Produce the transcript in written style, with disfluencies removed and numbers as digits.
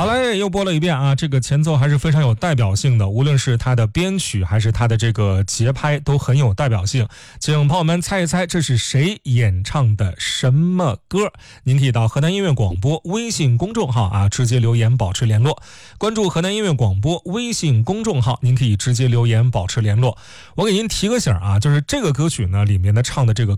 好嘞，又播了一遍啊，这个前奏还是非常有代表性的，无论是它的编曲还是它的这个节拍都很有代表性。请朋友们猜一猜，这是谁演唱的什么歌？您可以到河南音乐广播微信公众号啊，直接留言保持联络。关注河南音乐广播微信公众号，您可以直接留言保持联络。我给您提个醒啊，就是这个歌曲呢里面的唱的这个